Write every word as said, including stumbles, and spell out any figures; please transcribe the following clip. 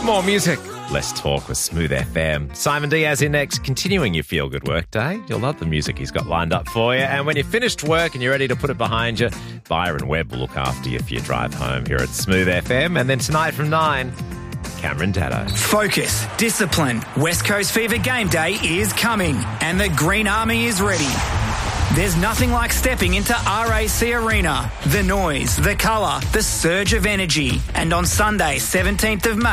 More music, less talk with Smooth F M. Simon Diaz in next, continuing your feel-good work day. You'll love the music he's got lined up for you. And when you're finished work and you're ready to put it behind you, Byron Webb will look after you for your drive home here at Smooth F M. And then tonight from nine, Cameron Daddo. Focus, discipline. West Coast Fever game day is coming and the Green Army is ready. There's nothing like stepping into R A C Arena. The noise, the colour, the surge of energy. And on Sunday, seventeenth of May,